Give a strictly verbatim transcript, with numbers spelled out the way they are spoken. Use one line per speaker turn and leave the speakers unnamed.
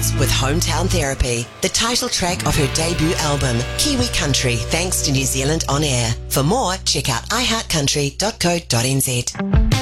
Jones with Hometown Therapy, the title track of her debut album, Kiwi Country, thanks to New Zealand On Air. For more, check out i heart country dot co dot n z.